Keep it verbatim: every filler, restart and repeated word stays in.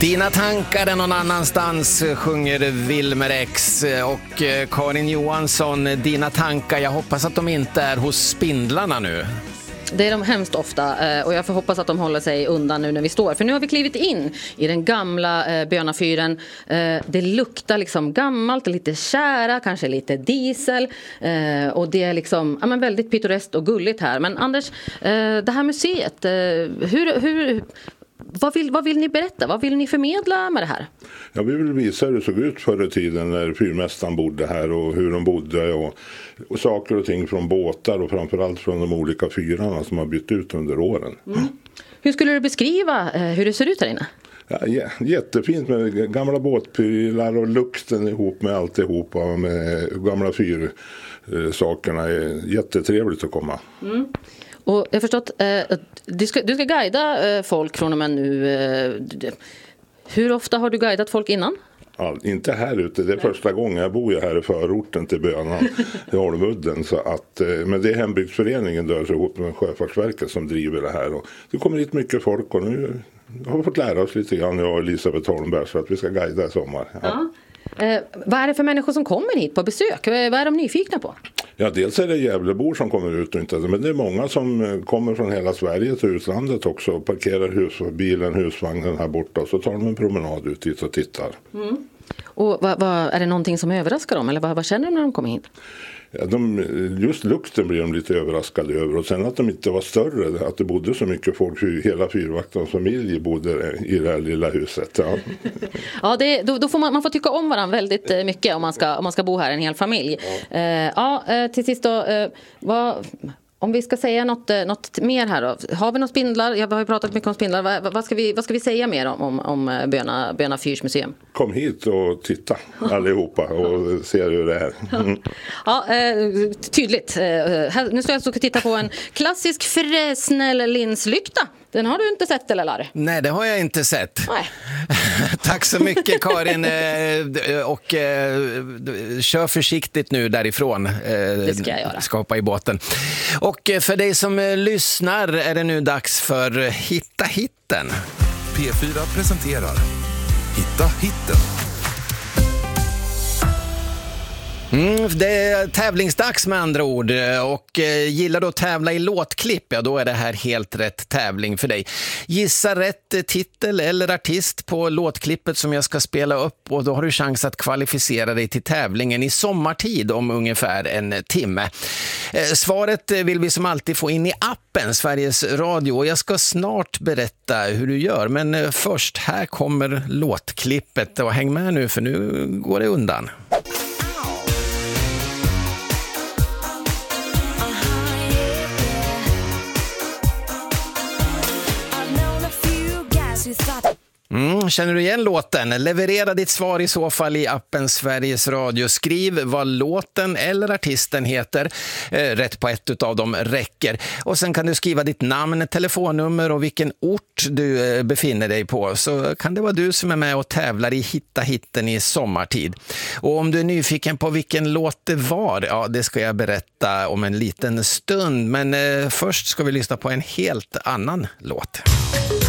Dina tankar är någon annanstans, sjunger Wilmer X. Och Karin Johansson, dina tankar, jag hoppas att de inte är hos spindlarna nu. Det är de hemskt ofta och jag får hoppas att de håller sig undan nu när vi står. För nu har vi klivit in i den gamla bönafyren. Det luktar liksom gammalt, lite kära, kanske lite diesel. Och det är liksom ja, men väldigt pittoreskt och gulligt här. Men Anders, det här museet, hur... hur Vad vill, vad vill ni berätta? Vad vill ni förmedla med det här? Ja, vi vill visa hur det såg ut förr i tiden när fyrmästaren bodde här och hur de bodde och, och saker och ting från båtar och framförallt från de olika fyrarna som har bytt ut under åren. Mm. Hur skulle du beskriva eh, hur det ser ut här inne? Ja, jättefint med gamla båtprylar och lukten ihop med alltihop och med gamla fyrsakerna. Är jättetrevligt att komma. Mm. Och jag har förstått, eh, du, ska, du ska guida eh, folk från och med nu. Eh, hur ofta har du guidat folk innan? Ja, inte här ute, det är första gången. Jag bor ju här i förorten till Bönan i Holmudden. Så att, eh, men det är hembygdsföreningen där så ihop med Sjöfartsverket som driver det här. Och det kommer hit mycket folk och nu har vi fått lära oss lite grann, jag och Elisabeth Holmberg, så att vi ska guida i sommar. Ja. Ja. Eh, vad är det för människor som kommer hit på besök? Vad är de nyfikna på? Ja, dels är det Gävlebor som kommer ut och inte, men det är många som kommer från hela Sverige till utlandet också och parkerar husbilen, husvagnen här borta och så tar de en promenad ut hit och tittar. Mm. Och vad, vad, är det någonting som överraskar dem eller vad, vad känner de när de kommer hit? Ja, de, just lukten blir de lite överraskade över och sen att de inte var större, att det bodde så mycket folk, hela fyrvaktens familj bodde i det här lilla huset. Ja, ja det, då, då får man, man får tycka om varandra väldigt mycket om man ska, om man ska bo här en hel familj. Ja, eh, ja till sist då, eh, vad... Om vi ska säga något, något mer här då. Har vi några spindlar? Jag har ju pratat mycket om spindlar. Vad, vad, ska, vi, vad ska vi säga mer om, om, om Böna, Böna fyrsmuseum? Kom hit och titta allihopa och se hur det är. Mm. Ja, eh, tydligt. Eh, här, nu ska jag så titta på en klassisk Fresnel linslykta. Den har du inte sett, eller Larry? Nej, det har jag inte sett. Nej. Tack så mycket, Karin. Och kör försiktigt nu därifrån. Det ska jag göra. Skapa i båten. Och för dig som lyssnar är det nu dags för Hitta hitten. P fyra presenterar Hitta hitten. Mm, det är tävlingsdags med andra ord och eh, gillar du att tävla i låtklipp, ja då är det här helt rätt tävling för dig. Gissa rätt titel eller artist på låtklippet som jag ska spela upp och då har du chans att kvalificera dig till tävlingen i sommartid om ungefär en timme. Eh, svaret vill vi som alltid få in i appen Sveriges Radio och jag ska snart berätta hur du gör, men eh, först här kommer låtklippet och häng med nu för nu går det undan. Mm, känner du igen låten? Leverera ditt svar i så fall i appen Sveriges Radio. Skriv vad låten eller artisten heter. Eh, rätt på ett av dem räcker. Och sen kan du skriva ditt namn, telefonnummer och vilken ort du eh, befinner dig på. Så kan det vara du som är med och tävlar i Hitta hitten i sommartid. Och om du är nyfiken på vilken låt det var, ja det ska jag berätta om en liten stund. Men eh, först ska vi lyssna på en helt annan låt.